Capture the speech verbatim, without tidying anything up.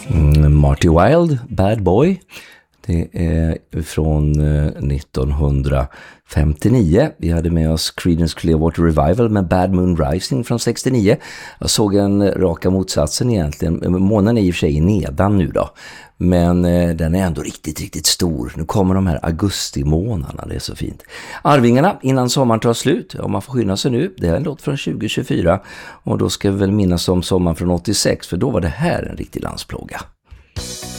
Mm, Marty Wilde, Bad Boy. Det är från nittonhundrafemtionio. Vi hade med oss Creedence Clearwater Revival med Bad Moon Rising från sextionio. Jag såg en raka motsatsen egentligen. Månen är i och för sig nedan nu då. Men den är ändå riktigt, riktigt stor. Nu kommer de här augustimånaderna, det är så fint. Arvingarna, innan sommaren tar slut. Ja, man får skynda sig nu. Det är en låt från tjugo tjugofyra. Och då ska vi väl minnas om sommaren från åttiosex. För då var det här en riktig landsplåga.